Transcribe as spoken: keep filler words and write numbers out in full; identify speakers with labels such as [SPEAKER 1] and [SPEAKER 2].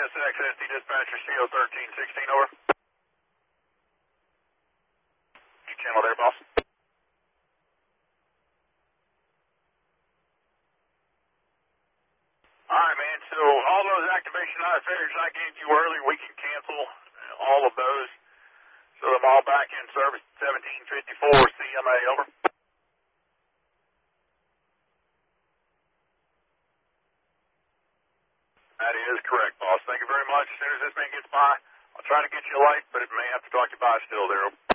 [SPEAKER 1] S X S D dispatcher C O thirteen sixteen, over. You channel there, boss. Alright, man, so all those activation figures I gave you earlier, we can cancel all of those. So I'm all back in service seventeen fifty-four C M A, over. That is correct, boss. Thank you very much. As soon as this man gets by, I'll try to get you a light, but it may have to talk you by still there.